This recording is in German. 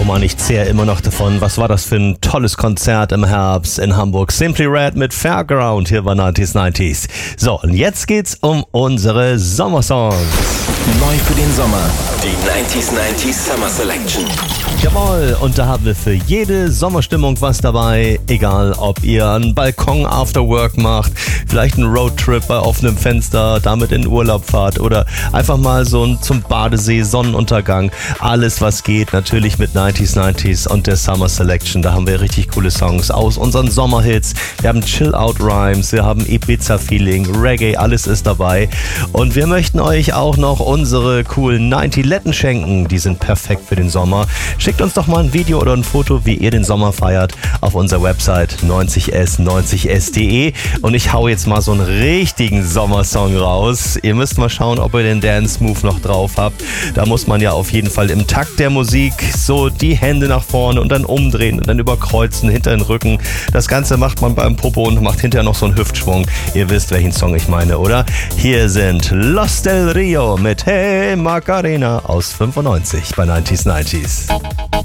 Mann, ich zehre immer noch davon. Was war das für ein tolles Konzert im Herbst in Hamburg? Simply Red mit Fairground hier bei 90s. So, und jetzt geht's um unsere Sommersongs. Neu für den Sommer. Die 90s Summer Selection. Jawohl, und da haben wir für jede Sommerstimmung was dabei. Egal, ob ihr einen Balkon After Work macht, vielleicht einen Roadtrip bei offenem Fenster, damit in den Urlaub fahrt oder einfach mal so zum Badesee, Sonnenuntergang. Alles, was geht, natürlich mit 90s und der Summer Selection. Da haben wir richtig coole Songs aus unseren Sommerhits. Wir haben Chill-Out-Rhymes, wir haben Ibiza-Feeling, Reggae, alles ist dabei. Und wir möchten euch auch noch unsere coolen 90letten schenken. Die sind perfekt für den Sommer. Schickt uns doch mal ein Video oder ein Foto, wie ihr den Sommer feiert, auf unserer Website 90s90s.de. Und ich hau jetzt mal so einen richtigen Sommersong raus. Ihr müsst mal schauen, ob ihr den Dance Move noch drauf habt. Da muss man ja auf jeden Fall im Takt der Musik so die Hände nach vorne und dann umdrehen und dann überkreuzen hinter den Rücken. Das Ganze macht man beim Popo und macht hinterher noch so einen Hüftschwung. Ihr wisst, welchen Song ich meine, oder? Hier sind Los del Rio mit Hey Macarena aus 95 bei 90s.